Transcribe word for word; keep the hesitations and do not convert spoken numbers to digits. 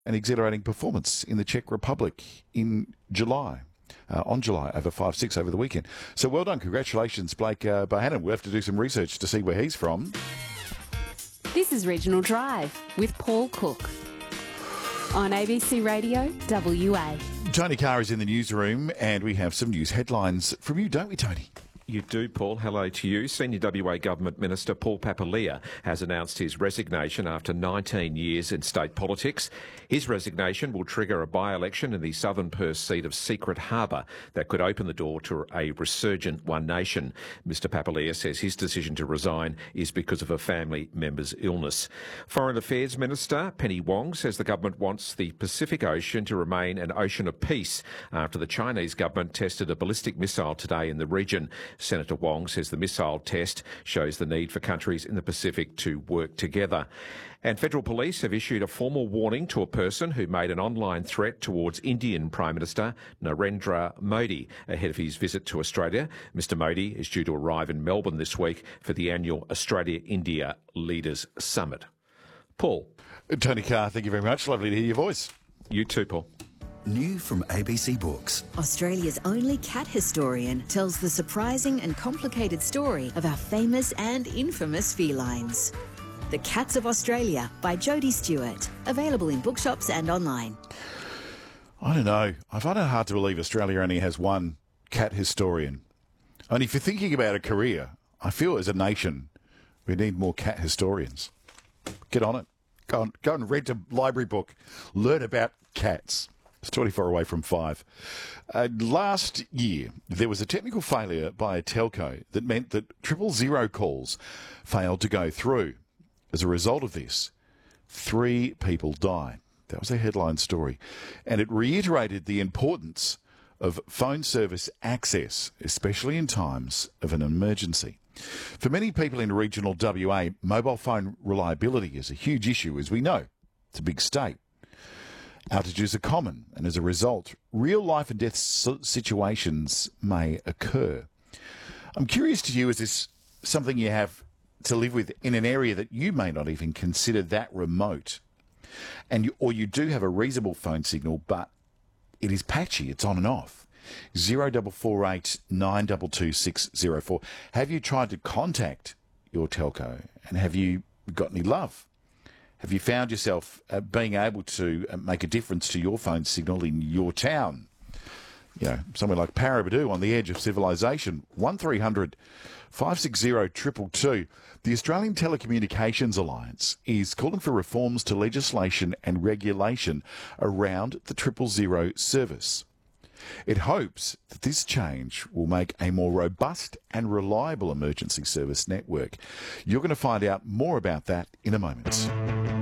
an exhilarating performance in the Czech Republic in July. Uh, on July, over five six over the weekend. So well done. Congratulations, Blake uh, Bohannon. We'll have to do some research to see where he's from. This is Regional Drive with Paul Cook on A B C Radio W A. Tony Carr is in the newsroom and we have some news headlines from you, don't we, Tony? You do, Paul. Hello to you. Senior W A Government Minister Paul Papalia has announced his resignation after nineteen years in state politics. His resignation will trigger a by-election in the Southern Perth seat of Secret Harbour that could open the door to a resurgent One Nation. Mister Papalia says his decision to resign is because of a family member's illness. Foreign Affairs Minister Penny Wong says the government wants the Pacific Ocean to remain an ocean of peace after the Chinese government tested a ballistic missile today in the region. Senator Wong says the missile test shows the need for countries in the Pacific to work together. And federal police have issued a formal warning to a person who made an online threat towards Indian Prime Minister Narendra Modi ahead of his visit to Australia. Mister Modi is due to arrive in Melbourne this week for the annual Australia-India Leaders Summit. Paul. Tony Carr, thank you very much. Lovely to hear your voice. You too, Paul. New from A B C Books. Australia's only cat historian tells the surprising and complicated story of our famous and infamous felines. The Cats of Australia by Jodie Stewart. Available in bookshops and online. I don't know. I find it hard to believe Australia only has one cat historian. Only if you're thinking about a career, I feel as a nation we need more cat historians. Get on it. Go, on, go and read a library book. Learn about cats. It's twenty-four away from five. Uh, last year, there was a technical failure by a telco that meant that triple zero calls failed to go through. As a result of this, three people died. That was a headline story. And it reiterated the importance of phone service access, especially in times of an emergency. For many people in regional W A, mobile phone reliability is a huge issue, as we know. It's a big state. Outages are common, and as a result, real life and death situations may occur. I'm curious to you, is this something you have to live with in an area that you may not even consider that remote? And you, or you do have a reasonable phone signal, but it is patchy, it's on and off. zero four four eight nine two two six zero four. Have you tried to contact your telco, and have you got any love? Have you found yourself uh, being able to uh, make a difference to your phone signal in your town? You know, somewhere like Paraburdoo on the edge of civilization. one three hundred five six zero two two two. The Australian Telecommunications Alliance is calling for reforms to legislation and regulation around the triple zero service. It hopes that this change will make a more robust and reliable emergency service network. You're going to find out more about that in a moment.